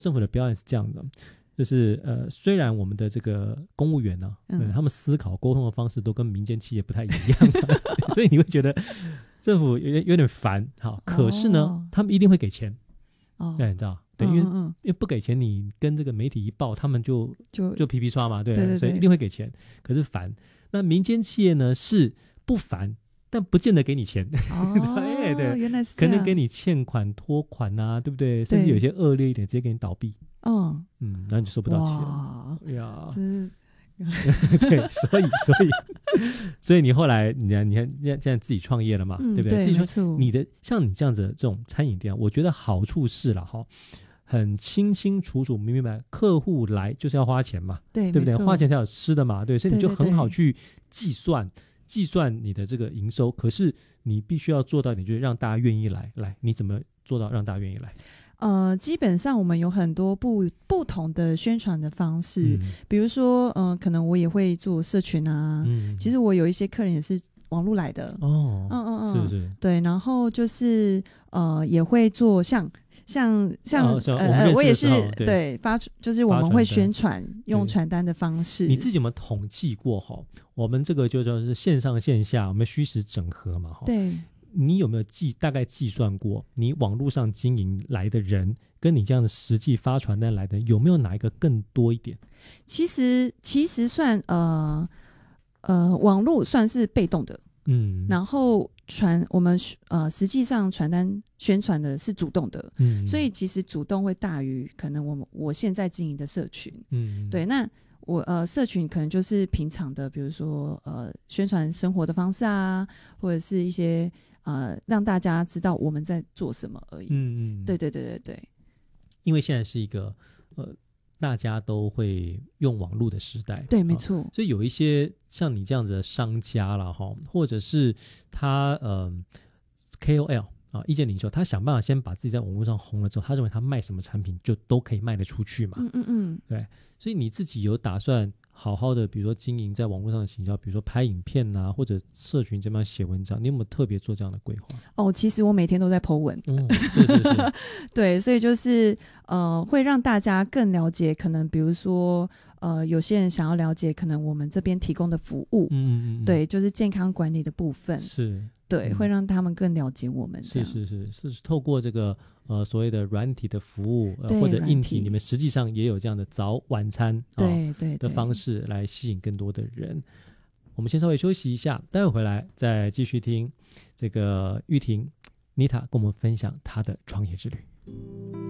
政府的标案是这样的，就是虽然我们的这个公务员呢、他们思考沟通的方式都跟民间企业不太一样、所以你会觉得政府有点烦，好，可是呢、他们一定会给钱，对，你知道，对，因为不给钱，你跟这个媒体一报，他们就皮皮刷嘛，对，所以一定会给钱，可是烦。那民间企业呢是不烦，但不见得给你钱，对， 原来是这样， 可能给你欠款、拖款啊，对不对？甚至有些恶劣一点，直接给你倒闭，然后你就收不到钱了，哎呀，对，所以你后来你看现在自己创业了嘛，对不对？自己创你的像你这样子的这种餐饮店，我觉得好处是了哈，很清清楚楚明白，客户来就是要花钱嘛，对不对？花钱才有吃的嘛，对，所以你就很好去计算你的这个营收。可是你必须要做到一点，就是让大家愿意来，你怎么做到让大家愿意来？ 基本上我们有很多不同的宣传的方式，比如说可能我也会做社群啊，其实我有一些客人也是网络来的是， 对，然后就是也会做像我也是对就是我们会宣传用传单的方式。 你自己有没有统计过我们这个就是线上线下我们虚实整合嘛， 对， 你有没有大概计算过你网络上经营来的人跟你这样的实际发传单来的有没有哪一个更多一点？ 其实算网络算是被动的，然后我们实际上传单宣传的是主动的，所以其实主动会大于可能我现在经营的社群，对，那我社群可能就是平常的，比如说宣传生活的方式啊，或者是一些让大家知道我们在做什么而已。对， 因为现在是一个大家都会用网络的时代， 对，没错， 所以有一些像你这样子的商家啦，或者是他KOL 意见领袖，他想办法先把自己在网络上红了之后，他认为他卖什么产品就都可以卖得出去嘛，对，所以你自己有打算好好的比如说经营在网络上的行销，比如说拍影片啊，或者社群这边写文章，你有没有特别做这样的规划？ 其实我每天都在 po 文， 是对，所以就是会让大家更了解，可能比如说有些人想要了解可能我们这边提供的服务，对，就是健康管理的部分， 是， 对，会让他们更了解我们， 是透过这个所谓的软体的服务或者硬体，你们实际上也有这样的早晚餐对的方式来吸引更多的人。我们先稍微休息一下，待会回来再继续听这个玉婷妮塔跟我们分享她的创业之旅。